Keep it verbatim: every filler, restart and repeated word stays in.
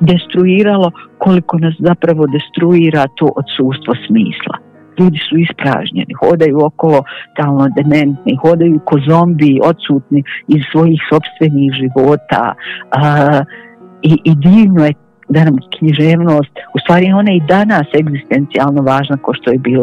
destruiralo, koliko nas zapravo destruira to odsustvo smisla. Ljudi su ispražnjeni, hodaju okolo talno dementni, hodaju ko zombi, odsutni iz svojih sopstvenih života. A, i, i divno je da nam književnost, u stvari ona i danas egzistencijalno važna ko što je bila